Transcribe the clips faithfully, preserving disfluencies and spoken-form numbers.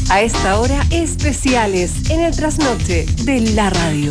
A esta hora, especiales en el trasnoche de la radio.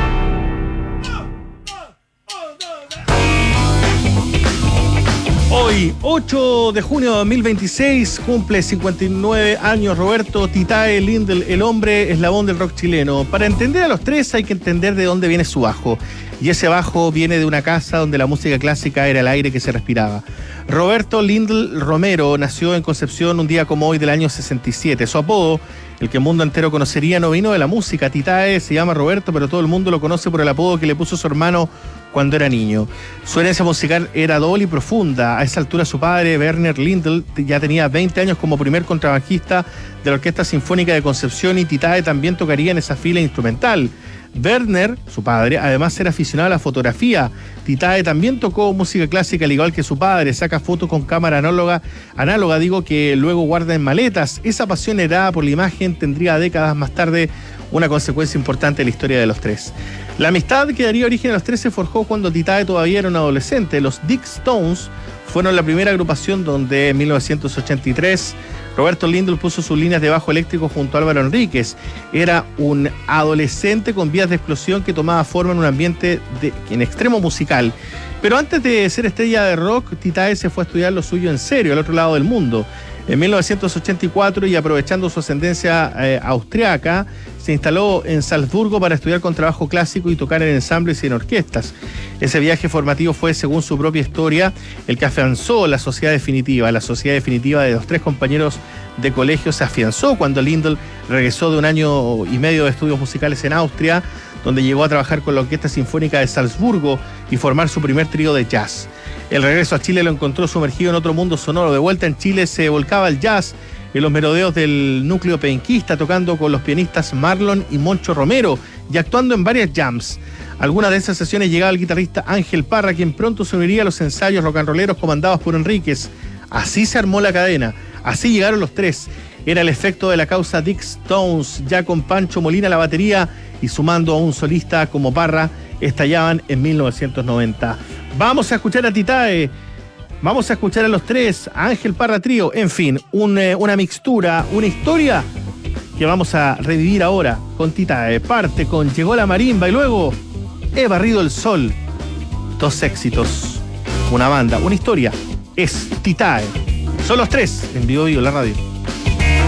Hoy, ocho de junio de dos mil veintiséis, cumple cincuenta y nueve años Roberto Titae Lindl, el hombre eslabón del rock chileno. Para entender a los tres hay que entender de dónde viene su bajo. Y ese bajo viene de una casa donde la música clásica era el aire que se respiraba. Roberto Lindl Romero nació en Concepción un día como hoy del año sesenta y siete. Su apodo, el que el mundo entero conocería, no vino de la música. Titae se llama Roberto, pero todo el mundo lo conoce por el apodo que le puso su hermano cuando era niño. Su herencia musical era doble y profunda. A esa altura su padre, Werner Lindl, ya tenía veinte años como primer contrabajista de la Orquesta Sinfónica de Concepción, y Titae también tocaría en esa fila instrumental. Werner, su padre, además era aficionado a la fotografía. Titae también tocó música clásica al igual que su padre. Saca fotos con cámara análoga, análoga digo, que luego guarda en maletas. Esa pasión heredada por la imagen tendría décadas más tarde una consecuencia importante en la historia de los tres. La amistad que daría origen a los tres se forjó cuando Titae todavía era un adolescente. Los Dick Stones fueron la primera agrupación donde en mil novecientos ochenta y tres Roberto Lindl puso sus líneas de bajo eléctrico junto a Álvaro Enríquez. Era un adolescente con vías de explosión que tomaba forma en un ambiente de, en extremo musical. Pero antes de ser estrella de rock, Titae se fue a estudiar lo suyo en serio, al otro lado del mundo. En mil novecientos ochenta y cuatro, y aprovechando su ascendencia eh, austriaca, se instaló en Salzburgo para estudiar contrabajo clásico y tocar en ensambles y en orquestas. Ese viaje formativo fue, según su propia historia, el que afianzó la sociedad definitiva. La sociedad definitiva de los tres compañeros de colegio se afianzó cuando Lindl regresó de un año y medio de estudios musicales en Austria, donde llegó a trabajar con la Orquesta Sinfónica de Salzburgo y formar su primer trío de jazz. El regreso a Chile lo encontró sumergido en otro mundo sonoro. De vuelta en Chile se volcaba el jazz en los merodeos del núcleo penquista, tocando con los pianistas Marlon y Moncho Romero y actuando en varias jams. Algunas de esas sesiones llegaba el guitarrista Ángel Parra, quien pronto se uniría a los ensayos rock and rolleros comandados por Enríquez. Así se armó la cadena, así llegaron los tres. Era el efecto de la causa Dick Stones, ya con Pancho Molina a la batería y sumando a un solista como Parra, estallaban en mil novecientos noventa. Vamos a escuchar a Titae, vamos a escuchar a los tres, a Ángel Parra Trío, en fin, un, eh, una mixtura, una historia que vamos a revivir ahora con Titae. Parte con Llegó la Marimba y luego He barrido el sol. Dos éxitos, una banda, una historia, es Titae. Son los tres en Vivo Vivo, la radio.